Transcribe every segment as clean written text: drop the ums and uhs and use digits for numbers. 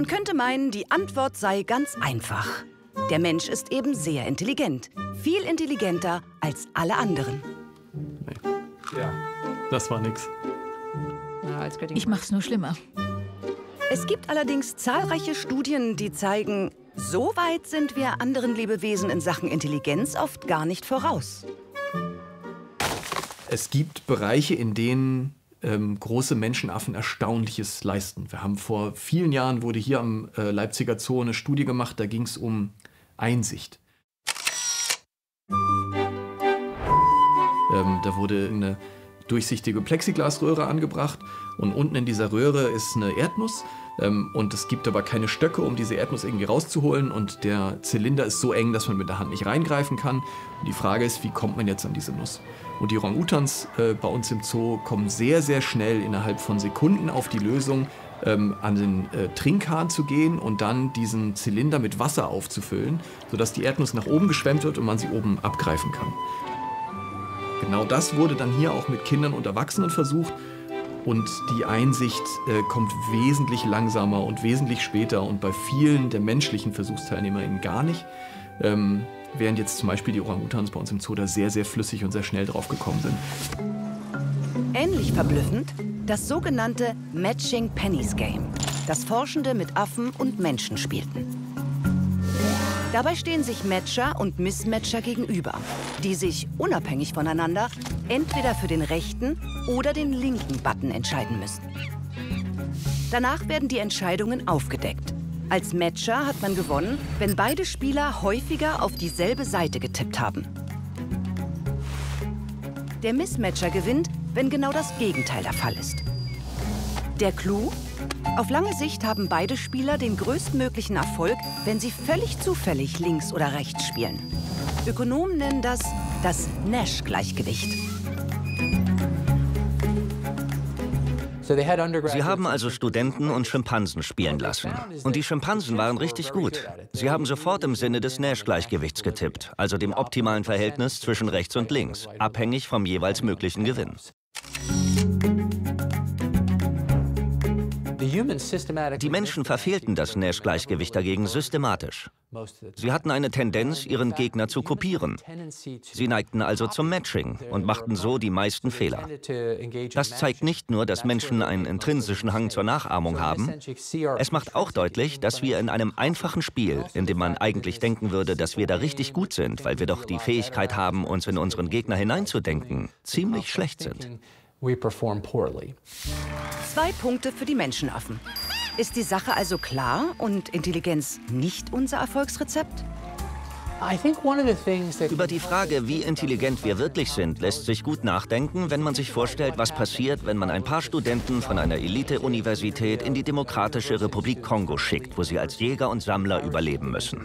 Man könnte meinen, die Antwort sei ganz einfach. Der Mensch ist eben sehr intelligent. Viel intelligenter als alle anderen. Nee. Ja, das war nix. Ich mach's nur schlimmer. Es gibt allerdings zahlreiche Studien, die zeigen, so weit sind wir anderen Lebewesen in Sachen Intelligenz oft gar nicht voraus. Es gibt Bereiche, in denen große Menschenaffen Erstaunliches leisten. Wir haben vor vielen Jahren, wurde hier am Leipziger Zoo eine Studie gemacht, da ging es um Einsicht. Da wurde eine durchsichtige Plexiglasröhre angebracht und unten in dieser Röhre ist eine Erdnuss. Und es gibt aber keine Stöcke, um diese Erdnuss irgendwie rauszuholen. Und der Zylinder ist so eng, dass man mit der Hand nicht reingreifen kann. Und die Frage ist, wie kommt man jetzt an diese Nuss? Und die Orang-Utans bei uns im Zoo kommen sehr, sehr schnell innerhalb von Sekunden auf die Lösung, an den Trinkhahn zu gehen und dann diesen Zylinder mit Wasser aufzufüllen, sodass die Erdnuss nach oben geschwemmt wird und man sie oben abgreifen kann. Genau das wurde dann hier auch mit Kindern und Erwachsenen versucht. Und die Einsicht kommt wesentlich langsamer und wesentlich später und bei vielen der menschlichen VersuchsteilnehmerInnen gar nicht. Während jetzt zum Beispiel die Orang-Utans bei uns im Zoo da sehr, sehr flüssig und sehr schnell drauf gekommen sind. Ähnlich verblüffend das sogenannte Matching Pennies Game, das Forschende mit Affen und Menschen spielten. Dabei stehen sich Matcher und Mismatcher gegenüber, die sich unabhängig voneinander entweder für den rechten oder den linken Button entscheiden müssen. Danach werden die Entscheidungen aufgedeckt. Als Matcher hat man gewonnen, wenn beide Spieler häufiger auf dieselbe Seite getippt haben. Der Mismatcher gewinnt, wenn genau das Gegenteil der Fall ist. Der Clou? Auf lange Sicht haben beide Spieler den größtmöglichen Erfolg, wenn sie völlig zufällig links oder rechts spielen. Ökonomen nennen das Nash-Gleichgewicht. Sie haben also Studenten und Schimpansen spielen lassen. Und die Schimpansen waren richtig gut. Sie haben sofort im Sinne des Nash-Gleichgewichts getippt, also dem optimalen Verhältnis zwischen rechts und links, abhängig vom jeweils möglichen Gewinn. Die Menschen verfehlten das Nash-Gleichgewicht dagegen systematisch. Sie hatten eine Tendenz, ihren Gegner zu kopieren. Sie neigten also zum Matching und machten so die meisten Fehler. Das zeigt nicht nur, dass Menschen einen intrinsischen Hang zur Nachahmung haben. Es macht auch deutlich, dass wir in einem einfachen Spiel, in dem man eigentlich denken würde, dass wir da richtig gut sind, weil wir doch die Fähigkeit haben, uns in unseren Gegner hineinzudenken, ziemlich schlecht sind. 2 Punkte für die Menschenaffen. Ist die Sache also klar und Intelligenz nicht unser Erfolgsrezept? Über die Frage, wie intelligent wir wirklich sind, lässt sich gut nachdenken, wenn man sich vorstellt, was passiert, wenn man ein paar Studenten von einer Elite-Universität in die Demokratische Republik Kongo schickt, wo sie als Jäger und Sammler überleben müssen.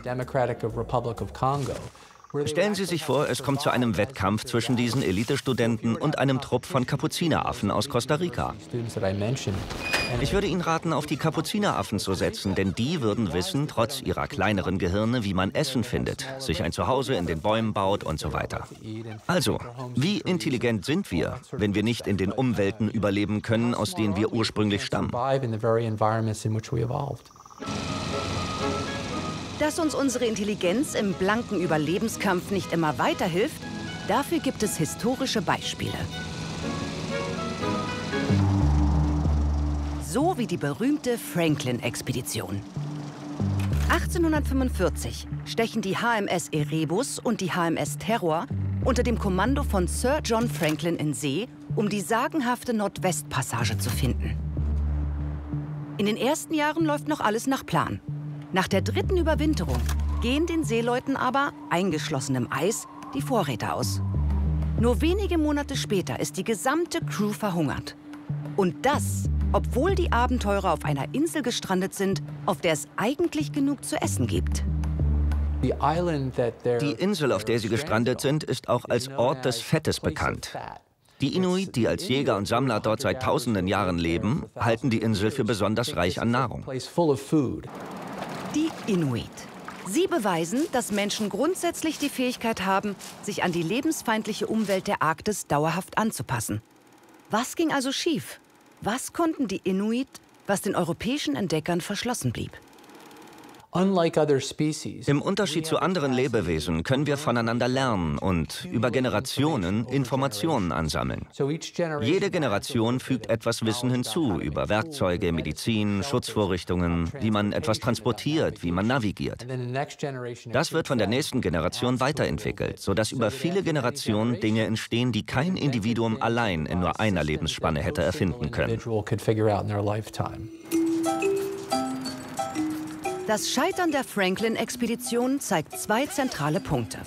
Stellen Sie sich vor, es kommt zu einem Wettkampf zwischen diesen Elitestudenten und einem Trupp von Kapuzineraffen aus Costa Rica. Ich würde Ihnen raten, auf die Kapuzineraffen zu setzen, denn die würden wissen, trotz ihrer kleineren Gehirne, wie man Essen findet, sich ein Zuhause in den Bäumen baut und so weiter. Also, wie intelligent sind wir, wenn wir nicht in den Umwelten überleben können, aus denen wir ursprünglich stammen? Dass uns unsere Intelligenz im blanken Überlebenskampf nicht immer weiterhilft, dafür gibt es historische Beispiele. So wie die berühmte Franklin-Expedition. 1845 stechen die HMS Erebus und die HMS Terror unter dem Kommando von Sir John Franklin in See, um die sagenhafte Nordwestpassage zu finden. In den ersten Jahren läuft noch alles nach Plan. Nach der 3. Überwinterung gehen den Seeleuten aber, eingeschlossen im Eis, die Vorräte aus. Nur wenige Monate später ist die gesamte Crew verhungert. Und das, obwohl die Abenteurer auf einer Insel gestrandet sind, auf der es eigentlich genug zu essen gibt. Die Insel, auf der sie gestrandet sind, ist auch als Ort des Fettes bekannt. Die Inuit, die als Jäger und Sammler dort seit tausenden Jahren leben, halten die Insel für besonders reich an Nahrung. Die Inuit. Sie beweisen, dass Menschen grundsätzlich die Fähigkeit haben, sich an die lebensfeindliche Umwelt der Arktis dauerhaft anzupassen. Was ging also schief? Was konnten die Inuit, was den europäischen Entdeckern verschlossen blieb? Im Unterschied zu anderen Lebewesen können wir voneinander lernen und über Generationen Informationen ansammeln. Jede Generation fügt etwas Wissen hinzu über Werkzeuge, Medizin, Schutzvorrichtungen, wie man etwas transportiert, wie man navigiert. Das wird von der nächsten Generation weiterentwickelt, sodass über viele Generationen Dinge entstehen, die kein Individuum allein in nur einer Lebensspanne hätte erfinden können. Das Scheitern der Franklin-Expedition zeigt zwei zentrale Punkte.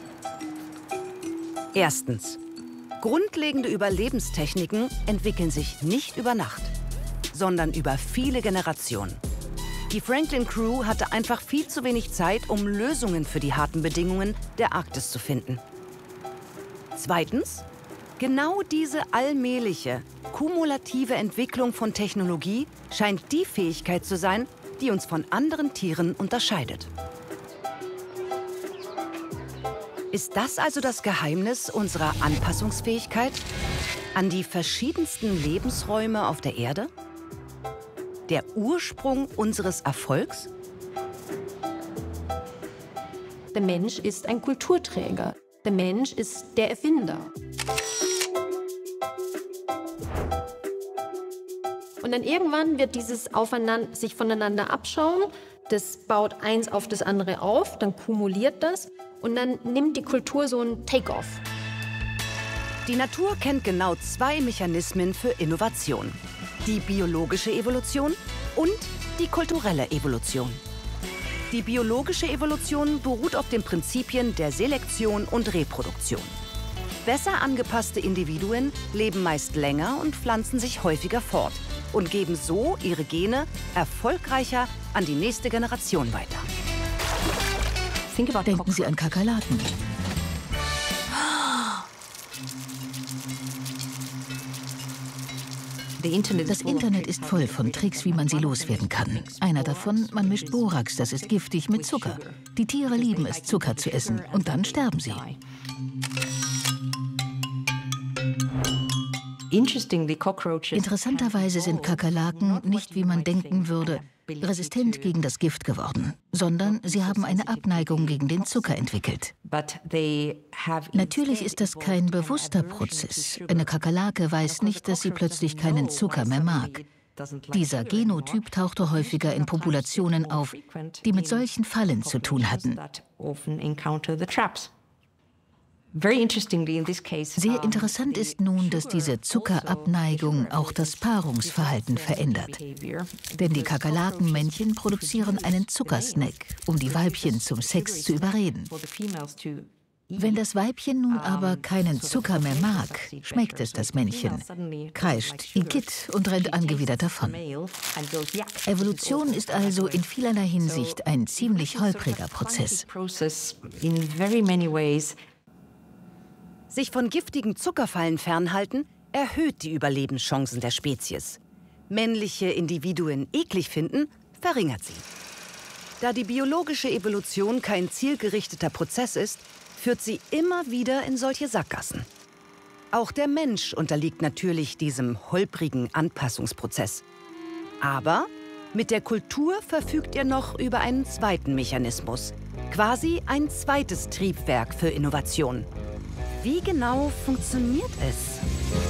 Erstens: Grundlegende Überlebenstechniken entwickeln sich nicht über Nacht, sondern über viele Generationen. Die Franklin-Crew hatte einfach viel zu wenig Zeit, um Lösungen für die harten Bedingungen der Arktis zu finden. Zweitens: Genau diese allmähliche, kumulative Entwicklung von Technologie scheint die Fähigkeit zu sein, die uns von anderen Tieren unterscheidet. Ist das also das Geheimnis unserer Anpassungsfähigkeit an die verschiedensten Lebensräume auf der Erde? Der Ursprung unseres Erfolgs? Der Mensch ist ein Kulturträger. Der Mensch ist der Erfinder. Und dann irgendwann wird dieses sich voneinander abschauen, das baut eins auf das andere auf, dann kumuliert das und dann nimmt die Kultur so einen Take-off. Die Natur kennt genau zwei Mechanismen für Innovation: die biologische Evolution und die kulturelle Evolution. Die biologische Evolution beruht auf den Prinzipien der Selektion und Reproduktion. Besser angepasste Individuen leben meist länger und pflanzen sich häufiger fort und geben so ihre Gene erfolgreicher an die nächste Generation weiter. Denken Sie an Kakerlaken. Das Internet ist voll von Tricks, wie man sie loswerden kann. Einer davon: man mischt Borax, das ist giftig, mit Zucker. Die Tiere lieben es, Zucker zu essen, und dann sterben sie. Interessanterweise sind Kakerlaken nicht, wie man denken würde, resistent gegen das Gift geworden, sondern sie haben eine Abneigung gegen den Zucker entwickelt. Natürlich ist das kein bewusster Prozess. Eine Kakerlake weiß nicht, dass sie plötzlich keinen Zucker mehr mag. Dieser Genotyp tauchte häufiger in Populationen auf, die mit solchen Fallen zu tun hatten. Sehr interessant ist nun, dass diese Zuckerabneigung auch das Paarungsverhalten verändert. Denn die Kakerlakenmännchen produzieren einen Zuckersnack, um die Weibchen zum Sex zu überreden. Wenn das Weibchen nun aber keinen Zucker mehr mag, schmeckt es das Männchen, kreischt Igitt und rennt angewidert davon. Evolution ist also in vielerlei Hinsicht ein ziemlich holpriger Prozess. Sich von giftigen Zuckerfallen fernhalten erhöht die Überlebenschancen der Spezies. Männliche Individuen eklig finden, verringert sie. Da die biologische Evolution kein zielgerichteter Prozess ist, führt sie immer wieder in solche Sackgassen. Auch der Mensch unterliegt natürlich diesem holprigen Anpassungsprozess. Aber mit der Kultur verfügt er noch über einen zweiten Mechanismus, quasi ein zweites Triebwerk für Innovation. Wie genau funktioniert es?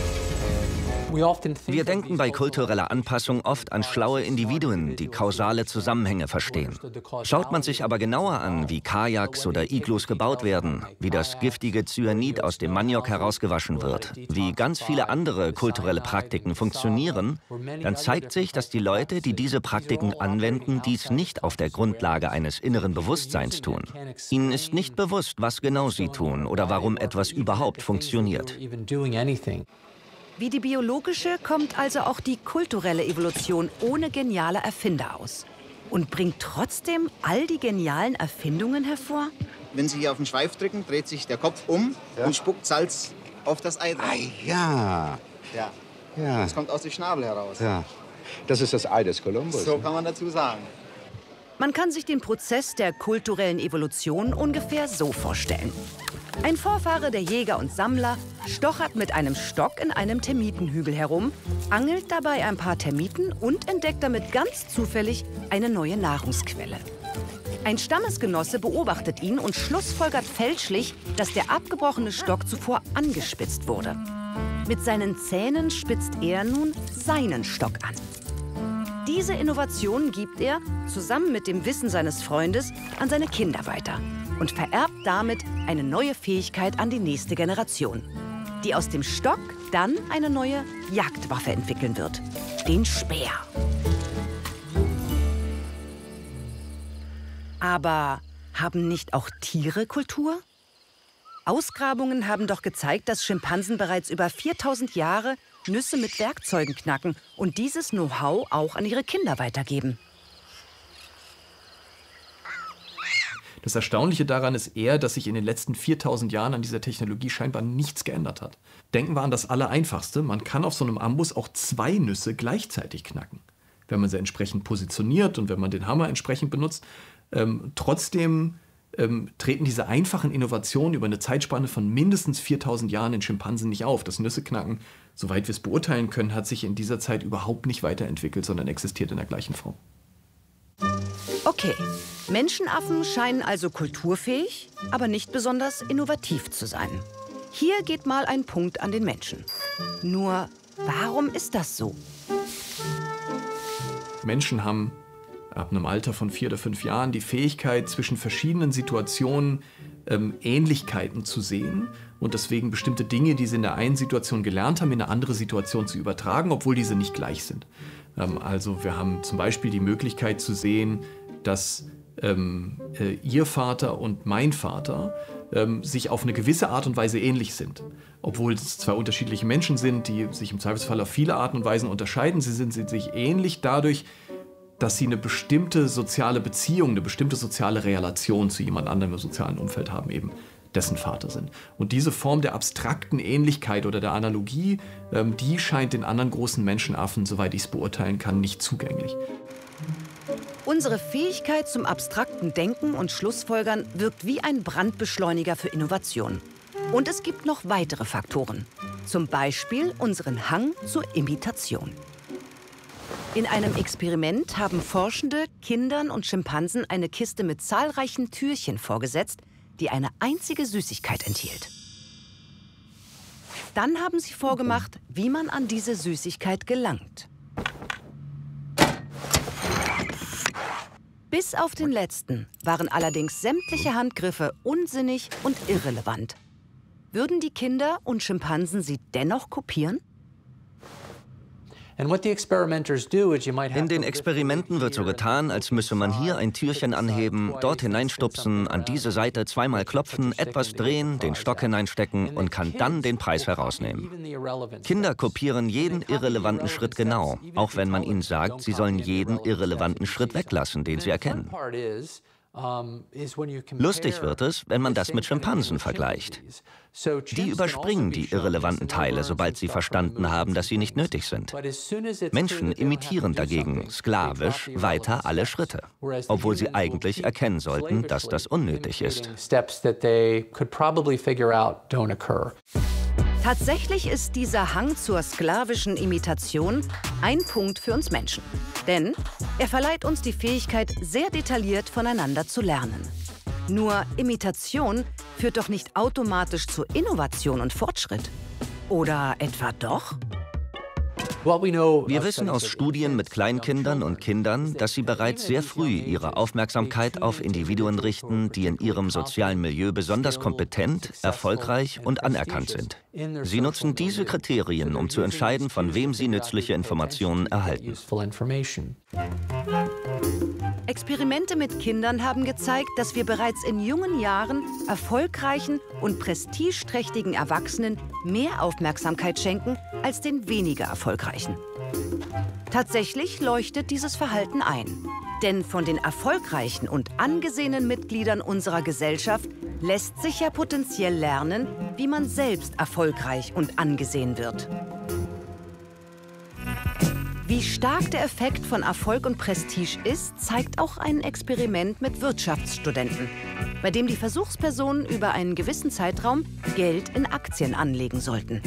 Wir denken bei kultureller Anpassung oft an schlaue Individuen, die kausale Zusammenhänge verstehen. Schaut man sich aber genauer an, wie Kajaks oder Iglus gebaut werden, wie das giftige Cyanid aus dem Maniok herausgewaschen wird, wie ganz viele andere kulturelle Praktiken funktionieren, dann zeigt sich, dass die Leute, die diese Praktiken anwenden, dies nicht auf der Grundlage eines inneren Bewusstseins tun. Ihnen ist nicht bewusst, was genau sie tun oder warum etwas überhaupt funktioniert. Wie die biologische kommt also auch die kulturelle Evolution ohne geniale Erfinder aus und bringt trotzdem all die genialen Erfindungen hervor? Wenn Sie hier auf den Schweif drücken, dreht sich der Kopf um und spuckt Salz auf das Ei drauf. Ja. Das kommt aus dem Schnabel heraus. Ja. Das ist das Ei des Kolumbus. So kann man dazu sagen. Man kann sich den Prozess der kulturellen Evolution ungefähr so vorstellen. Ein Vorfahre der Jäger und Sammler stochert mit einem Stock in einem Termitenhügel herum, angelt dabei ein paar Termiten und entdeckt damit ganz zufällig eine neue Nahrungsquelle. Ein Stammesgenosse beobachtet ihn und schlussfolgert fälschlich, dass der abgebrochene Stock zuvor angespitzt wurde. Mit seinen Zähnen spitzt er nun seinen Stock an. Diese Innovation gibt er, zusammen mit dem Wissen seines Freundes, an seine Kinder weiter und vererbt damit eine neue Fähigkeit an die nächste Generation, die aus dem Stock dann eine neue Jagdwaffe entwickeln wird, den Speer. Aber haben nicht auch Tiere Kultur? Ausgrabungen haben doch gezeigt, dass Schimpansen bereits über 4000 Jahre Nüsse mit Werkzeugen knacken und dieses Know-how auch an ihre Kinder weitergeben. Das Erstaunliche daran ist eher, dass sich in den letzten 4000 Jahren an dieser Technologie scheinbar nichts geändert hat. Denken wir an das Allereinfachste: Man kann auf so einem Amboss auch 2 Nüsse gleichzeitig knacken, wenn man sie entsprechend positioniert und wenn man den Hammer entsprechend benutzt. Trotzdem treten diese einfachen Innovationen über eine Zeitspanne von mindestens 4000 Jahren in Schimpansen nicht auf. Das Nüsseknacken, soweit wir es beurteilen können, hat sich in dieser Zeit überhaupt nicht weiterentwickelt, sondern existiert in der gleichen Form. Okay, Menschenaffen scheinen also kulturfähig, aber nicht besonders innovativ zu sein. Hier geht mal ein Punkt an den Menschen. Nur, warum ist das so? Menschen haben ab einem Alter von 4 oder 5 Jahren die Fähigkeit, zwischen verschiedenen Situationen Ähnlichkeiten zu sehen und deswegen bestimmte Dinge, die sie in der einen Situation gelernt haben, in eine andere Situation zu übertragen, obwohl diese nicht gleich sind. Also wir haben zum Beispiel die Möglichkeit zu sehen, dass ihr Vater und mein Vater sich auf eine gewisse Art und Weise ähnlich sind. Obwohl es 2 unterschiedliche Menschen sind, die sich im Zweifelsfall auf viele Arten und Weisen unterscheiden, sie sind sich ähnlich dadurch, dass sie eine bestimmte soziale Beziehung, eine bestimmte soziale Relation zu jemand anderem im sozialen Umfeld haben, eben dessen Vater sind. Und diese Form der abstrakten Ähnlichkeit oder der Analogie, die scheint den anderen großen Menschenaffen, soweit ich es beurteilen kann, nicht zugänglich. Unsere Fähigkeit zum abstrakten Denken und Schlussfolgern wirkt wie ein Brandbeschleuniger für Innovation. Und es gibt noch weitere Faktoren. Zum Beispiel unseren Hang zur Imitation. In einem Experiment haben Forschende Kindern und Schimpansen eine Kiste mit zahlreichen Türchen vorgesetzt, die eine einzige Süßigkeit enthielt. Dann haben sie vorgemacht, wie man an diese Süßigkeit gelangt. Bis auf den letzten waren allerdings sämtliche Handgriffe unsinnig und irrelevant. Würden die Kinder und Schimpansen sie dennoch kopieren? In den Experimenten wird so getan, als müsse man hier ein Türchen anheben, dort hineinstupsen, an diese Seite zweimal klopfen, etwas drehen, den Stock hineinstecken und kann dann den Preis herausnehmen. Kinder kopieren jeden irrelevanten Schritt genau, auch wenn man ihnen sagt, sie sollen jeden irrelevanten Schritt weglassen, den sie erkennen. Lustig wird es, wenn man das mit Schimpansen vergleicht. Die überspringen die irrelevanten Teile, sobald sie verstanden haben, dass sie nicht nötig sind. Menschen imitieren dagegen sklavisch weiter alle Schritte, obwohl sie eigentlich erkennen sollten, dass das unnötig ist. Tatsächlich ist dieser Hang zur sklavischen Imitation ein Punkt für uns Menschen. Denn er verleiht uns die Fähigkeit, sehr detailliert voneinander zu lernen. Nur Imitation führt doch nicht automatisch zu Innovation und Fortschritt. Oder etwa doch? Wir wissen aus Studien mit Kleinkindern und Kindern, dass sie bereits sehr früh ihre Aufmerksamkeit auf Individuen richten, die in ihrem sozialen Milieu besonders kompetent, erfolgreich und anerkannt sind. Sie nutzen diese Kriterien, um zu entscheiden, von wem sie nützliche Informationen erhalten. Experimente mit Kindern haben gezeigt, dass wir bereits in jungen Jahren erfolgreichen und prestigeträchtigen Erwachsenen mehr Aufmerksamkeit schenken als den weniger erfolgreichen. Tatsächlich leuchtet dieses Verhalten ein. Denn von den erfolgreichen und angesehenen Mitgliedern unserer Gesellschaft lässt sich ja potenziell lernen, wie man selbst erfolgreich und angesehen wird. Wie stark der Effekt von Erfolg und Prestige ist, zeigt auch ein Experiment mit Wirtschaftsstudenten, bei dem die Versuchspersonen über einen gewissen Zeitraum Geld in Aktien anlegen sollten.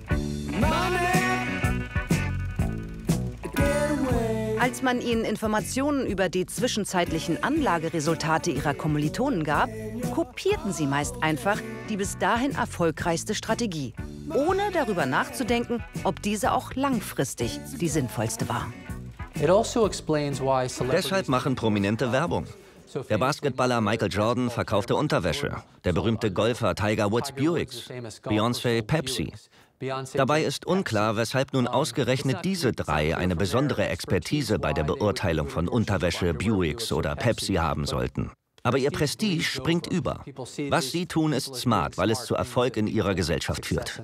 Als man ihnen Informationen über die zwischenzeitlichen Anlageresultate ihrer Kommilitonen gab, kopierten sie meist einfach die bis dahin erfolgreichste Strategie, ohne darüber nachzudenken, ob diese auch langfristig die sinnvollste war. Deshalb machen Prominente Werbung. Der Basketballer Michael Jordan verkaufte Unterwäsche, der berühmte Golfer Tiger Woods Buicks, Beyoncé Pepsi. Dabei ist unklar, weshalb nun ausgerechnet diese drei eine besondere Expertise bei der Beurteilung von Unterwäsche, Buicks oder Pepsi haben sollten. Aber ihr Prestige springt über. Was sie tun, ist smart, weil es zu Erfolg in ihrer Gesellschaft führt.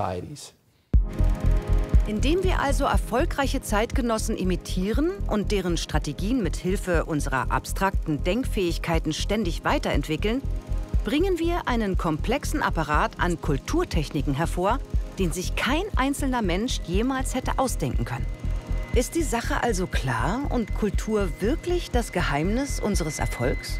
Indem wir also erfolgreiche Zeitgenossen imitieren und deren Strategien mit Hilfe unserer abstrakten Denkfähigkeiten ständig weiterentwickeln, bringen wir einen komplexen Apparat an Kulturtechniken hervor, den sich kein einzelner Mensch jemals hätte ausdenken können. Ist die Sache also klar und Kultur wirklich das Geheimnis unseres Erfolgs?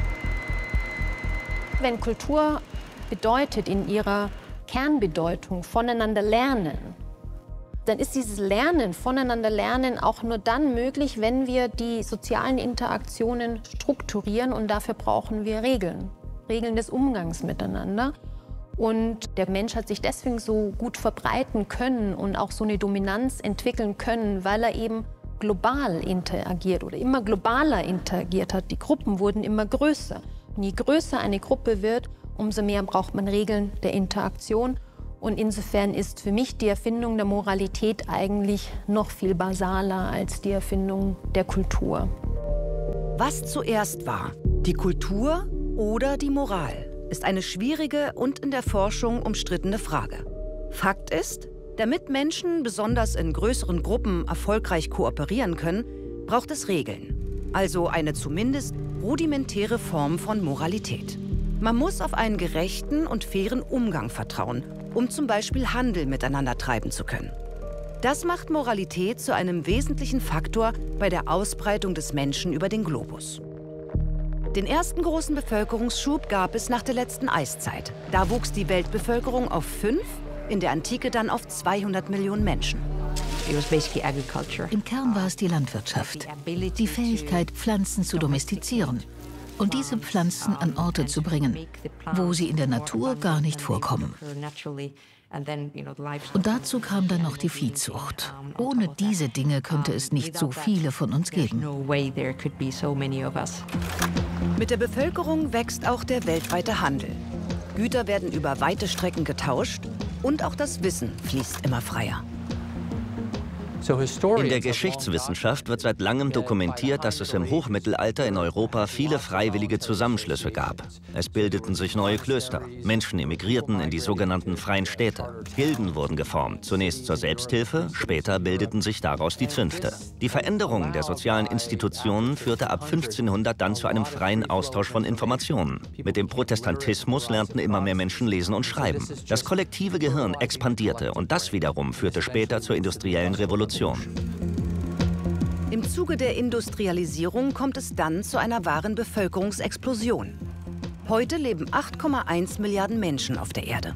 Wenn Kultur bedeutet in ihrer Kernbedeutung voneinander lernen, dann ist dieses Lernen, voneinander lernen auch nur dann möglich, wenn wir die sozialen Interaktionen strukturieren, und dafür brauchen wir Regeln, Regeln des Umgangs miteinander. Und der Mensch hat sich deswegen so gut verbreiten können und auch so eine Dominanz entwickeln können, weil er eben global interagiert oder immer globaler interagiert hat. Die Gruppen wurden immer größer. Und je größer eine Gruppe wird, umso mehr braucht man Regeln der Interaktion. Und insofern ist für mich die Erfindung der Moralität eigentlich noch viel basaler als die Erfindung der Kultur. Was zuerst war, die Kultur oder die Moral, ist eine schwierige und in der Forschung umstrittene Frage. Fakt ist, damit Menschen besonders in größeren Gruppen erfolgreich kooperieren können, braucht es Regeln. Also eine zumindest rudimentäre Form von Moralität. Man muss auf einen gerechten und fairen Umgang vertrauen, um zum Beispiel Handel miteinander treiben zu können. Das macht Moralität zu einem wesentlichen Faktor bei der Ausbreitung des Menschen über den Globus. Den ersten großen Bevölkerungsschub gab es nach der letzten Eiszeit. Da wuchs die Weltbevölkerung auf 5, in der Antike dann auf 200 Millionen Menschen. Im Kern war es die Landwirtschaft, die Fähigkeit, Pflanzen zu domestizieren und diese Pflanzen an Orte zu bringen, wo sie in der Natur gar nicht vorkommen. Und dazu kam dann noch die Viehzucht. Ohne diese Dinge könnte es nicht so viele von uns geben. Mit der Bevölkerung wächst auch der weltweite Handel. Güter werden über weite Strecken getauscht und auch das Wissen fließt immer freier. In der Geschichtswissenschaft wird seit langem dokumentiert, dass es im Hochmittelalter in Europa viele freiwillige Zusammenschlüsse gab. Es bildeten sich neue Klöster. Menschen emigrierten in die sogenannten freien Städte. Gilden wurden geformt, zunächst zur Selbsthilfe, später bildeten sich daraus die Zünfte. Die Veränderung der sozialen Institutionen führte ab 1500 dann zu einem freien Austausch von Informationen. Mit dem Protestantismus lernten immer mehr Menschen lesen und schreiben. Das kollektive Gehirn expandierte und das wiederum führte später zur industriellen Revolution. Im Zuge der Industrialisierung kommt es dann zu einer wahren Bevölkerungsexplosion. Heute leben 8,1 Milliarden Menschen auf der Erde.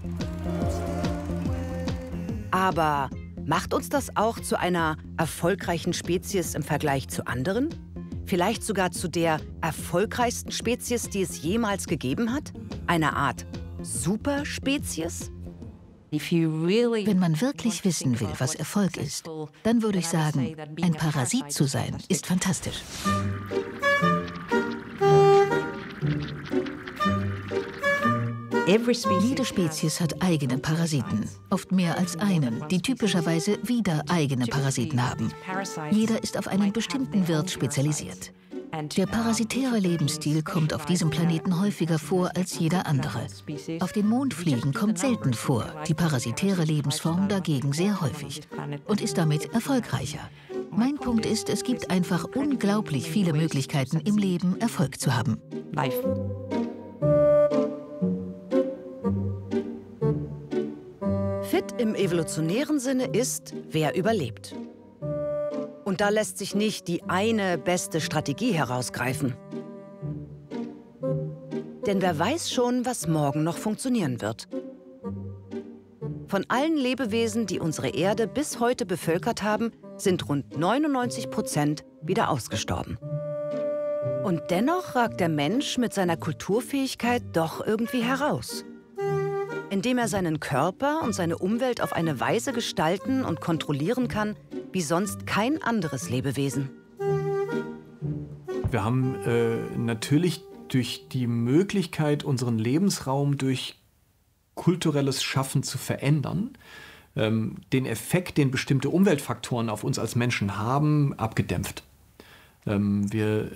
Aber macht uns das auch zu einer erfolgreichen Spezies im Vergleich zu anderen? Vielleicht sogar zu der erfolgreichsten Spezies, die es jemals gegeben hat? Eine Art Superspezies? Wenn man wirklich wissen will, was Erfolg ist, dann würde ich sagen, ein Parasit zu sein, ist fantastisch. Jede Spezies hat eigene Parasiten, oft mehr als einen, die typischerweise wieder eigene Parasiten haben. Jeder ist auf einen bestimmten Wirt spezialisiert. Der parasitäre Lebensstil kommt auf diesem Planeten häufiger vor als jeder andere. Auf den Mond fliegen kommt selten vor, die parasitäre Lebensform dagegen sehr häufig und ist damit erfolgreicher. Mein Punkt ist, es gibt einfach unglaublich viele Möglichkeiten im Leben, Erfolg zu haben. Fit im evolutionären Sinne ist, wer überlebt. Und da lässt sich nicht die eine beste Strategie herausgreifen. Denn wer weiß schon, was morgen noch funktionieren wird. Von allen Lebewesen, die unsere Erde bis heute bevölkert haben, sind rund 99% wieder ausgestorben. Und dennoch ragt der Mensch mit seiner Kulturfähigkeit doch irgendwie heraus. Indem er seinen Körper und seine Umwelt auf eine Weise gestalten und kontrollieren kann, wie sonst kein anderes Lebewesen. Wir haben natürlich durch die Möglichkeit, unseren Lebensraum durch kulturelles Schaffen zu verändern, den Effekt, den bestimmte Umweltfaktoren auf uns als Menschen haben, abgedämpft. Wir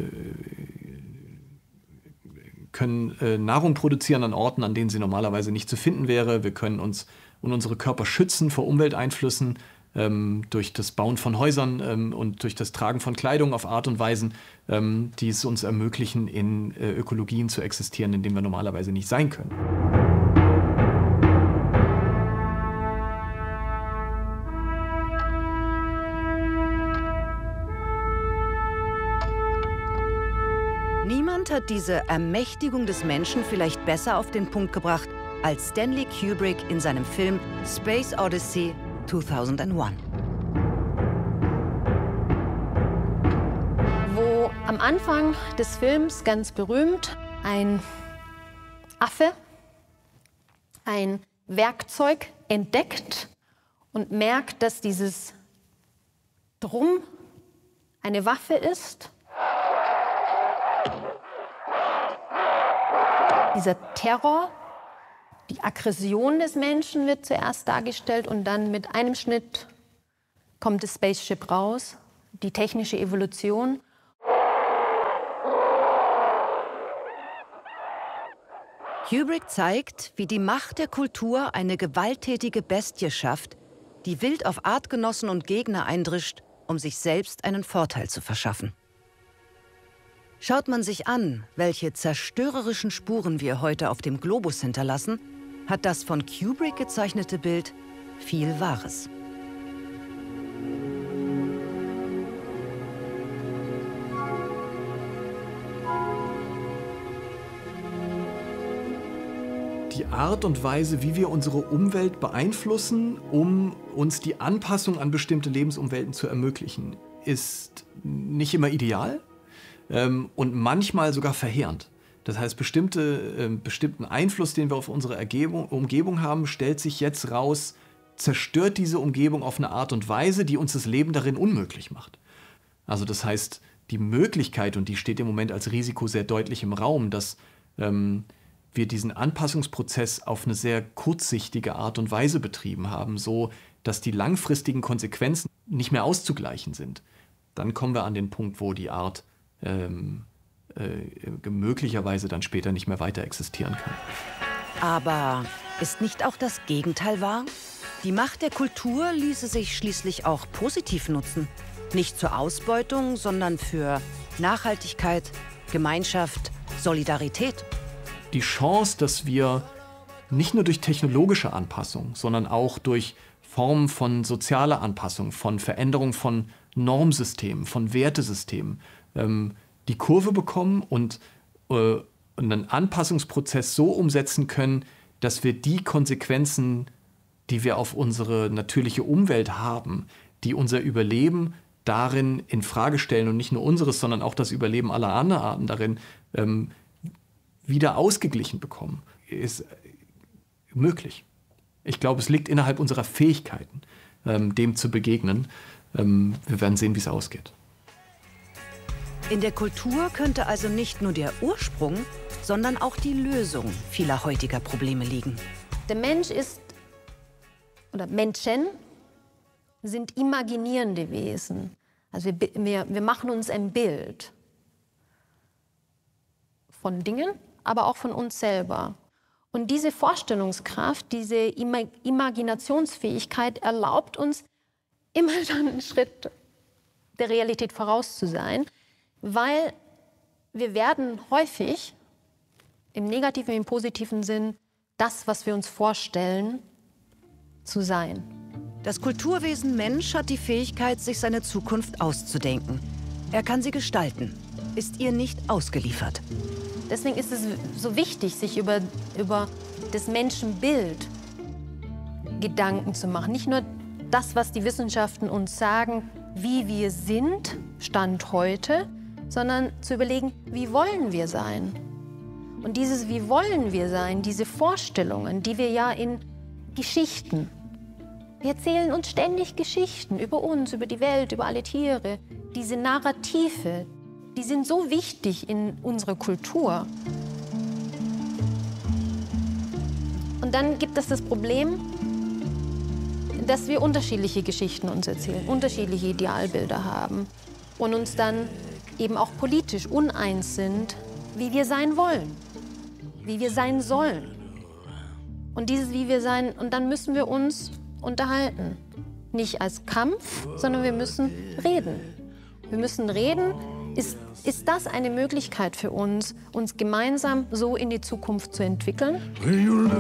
können Nahrung produzieren an Orten, an denen sie normalerweise nicht zu finden wäre. Wir können uns und unsere Körper schützen vor Umwelteinflüssen durch das Bauen von Häusern und durch das Tragen von Kleidung auf Art und Weisen, die es uns ermöglichen, in Ökologien zu existieren, in denen wir normalerweise nicht sein können. Niemand hat diese Ermächtigung des Menschen vielleicht besser auf den Punkt gebracht als Stanley Kubrick in seinem Film Space Odyssey 2001. Wo am Anfang des Films ganz berühmt ein Affe ein Werkzeug entdeckt und merkt, dass dieses Drum eine Waffe ist. Dieser Terror, die Aggression des Menschen wird zuerst dargestellt und dann mit einem Schnitt kommt das Spaceship raus, die technische Evolution. Kubrick zeigt, wie die Macht der Kultur eine gewalttätige Bestie schafft, die wild auf Artgenossen und Gegner eindrischt, um sich selbst einen Vorteil zu verschaffen. Schaut man sich an, welche zerstörerischen Spuren wir heute auf dem Globus hinterlassen, hat das von Kubrick gezeichnete Bild viel Wahres. Die Art und Weise, wie wir unsere Umwelt beeinflussen, um uns die Anpassung an bestimmte Lebensumwelten zu ermöglichen, ist nicht immer ideal. Und manchmal sogar verheerend. Das heißt, bestimmten Einfluss, den wir auf unsere Umgebung haben, stellt sich jetzt raus, zerstört diese Umgebung auf eine Art und Weise, die uns das Leben darin unmöglich macht. Also das heißt, die Möglichkeit, und die steht im Moment als Risiko sehr deutlich im Raum, dass wir diesen Anpassungsprozess auf eine sehr kurzsichtige Art und Weise betrieben haben, so dass die langfristigen Konsequenzen nicht mehr auszugleichen sind. Dann kommen wir an den Punkt, wo die Art möglicherweise dann später nicht mehr weiter existieren kann. Aber ist nicht auch das Gegenteil wahr? Die Macht der Kultur ließe sich schließlich auch positiv nutzen. Nicht zur Ausbeutung, sondern für Nachhaltigkeit, Gemeinschaft, Solidarität. Die Chance, dass wir nicht nur durch technologische Anpassung, sondern auch durch Formen von sozialer Anpassung, von Veränderung von Normsystemen, von Wertesystemen, die Kurve bekommen und einen Anpassungsprozess so umsetzen können, dass wir die Konsequenzen, die wir auf unsere natürliche Umwelt haben, die unser Überleben darin in Frage stellen und nicht nur unseres, sondern auch das Überleben aller anderen Arten darin wieder ausgeglichen bekommen, ist möglich. Ich glaube, es liegt innerhalb unserer Fähigkeiten, dem zu begegnen. Wir werden sehen, wie es ausgeht. In der Kultur könnte also nicht nur der Ursprung, sondern auch die Lösung vieler heutiger Probleme liegen. Der Mensch ist, oder Menschen sind imaginierende Wesen. Also wir machen uns ein Bild von Dingen, aber auch von uns selber. Und diese Vorstellungskraft, diese Imaginationsfähigkeit erlaubt uns, immer dann einen Schritt der Realität voraus zu sein, weil wir werden häufig im negativen, im positiven Sinn das, was wir uns vorstellen, zu sein. Das Kulturwesen Mensch hat die Fähigkeit, sich seine Zukunft auszudenken. Er kann sie gestalten, ist ihr nicht ausgeliefert. Deswegen ist es so wichtig, sich über das Menschenbild Gedanken zu machen. Nicht nur das, was die Wissenschaften uns sagen, wie wir sind, Stand heute, sondern zu überlegen, wie wollen wir sein? Und dieses Wie wollen wir sein, diese Vorstellungen, die wir ja in Geschichten, wir erzählen uns ständig Geschichten über uns, über die Welt, über alle Tiere. Diese Narrative, die sind so wichtig in unserer Kultur. Und dann gibt es das Problem, dass wir unterschiedliche Geschichten uns erzählen, unterschiedliche Idealbilder haben und uns dann eben auch politisch uneins sind, wie wir sein wollen, wie wir sein sollen. Und dieses Wie wir sein, und dann müssen wir uns unterhalten. Nicht als Kampf, sondern wir müssen reden. Wir müssen reden. Ist das eine Möglichkeit für uns, uns gemeinsam so in die Zukunft zu entwickeln?